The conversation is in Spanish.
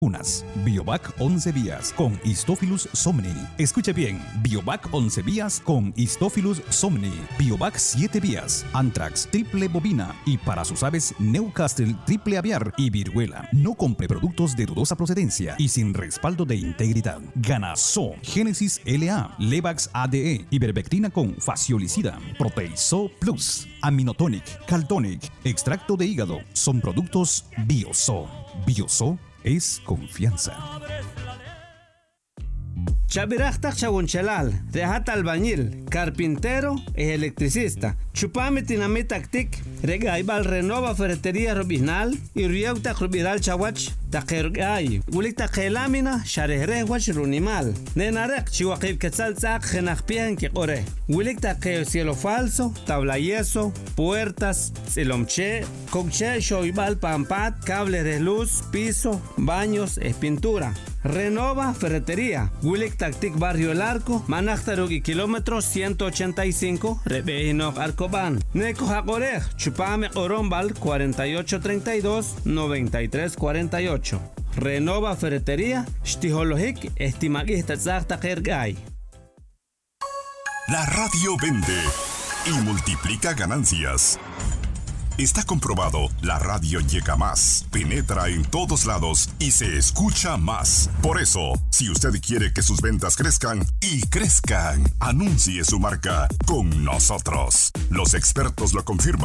Biovac 11 vías con Histophilus somni. Escuche bien, Biovac 11 vías con Histophilus somni. Biovac 7 vías, Anthrax, triple bovina y para sus aves Newcastle, triple aviar y viruela. No compre productos de dudosa procedencia y sin respaldo de integridad. Ganaso, Génesis LA, Levax ADE, ivermectina con faciolicida, Proteiso Plus, Aminotonic, Caltonic, extracto de hígado. Son productos Bioso. Bioso es confianza. Chabirachtak chabunchelal, rehat albañil, carpintero e electricista. Chupame tinamitaktik, regaibal renova ferretería robinal y riautak rubiral chawach, takergay, ulik takelamina, sharehwach runimal. Nenarek chiwakib quetzal tzak genakpian kikore. Ulik take cielo falso, tabla yeso, puertas, silomche, kokche shoibal pampat, cable de luz, piso, baños, pintura. Renova Ferretería, Wilik Tactic Barrio El Arco, Manachtarugi kilómetro 185, Rebeino Arcoban, Neko Hakorej, Chupame Orombal 4832-9348. Renova Ferretería, Shtiholohik, Estimagista Tzachtakergay. La radio vende y multiplica ganancias. Está comprobado, la radio llega más, penetra en todos lados y se escucha más. Por eso, si usted quiere que sus ventas crezcan y crezcan, anuncie su marca con nosotros. Los expertos lo confirman.